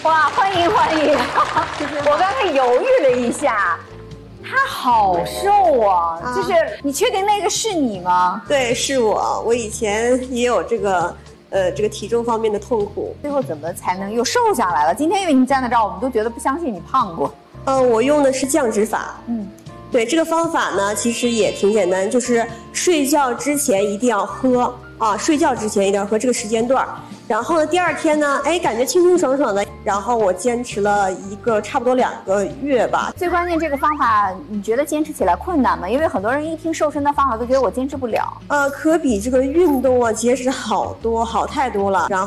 哇，欢迎欢迎！我刚才犹豫了一下，他好瘦啊！就是你确定那个是你吗？ 对，是我。我以前也有这个体重方面的痛苦。 最后怎么才能又瘦下来了？今天因为你站在这儿，我们都觉得不相信你胖过。 我用的是降脂法。对，这个方法呢，其实也挺简单，就是睡觉之前一定要喝啊，睡觉之前一定要喝这个时间段。然后呢，第二天呢，感觉清清爽爽的。然后我坚持了差不多2个月吧。 最关键这个方法，你觉得坚持起来困难吗？因为很多人一听瘦身的方法都觉得我坚持不了。 可比这个运动啊节食好太多了。然后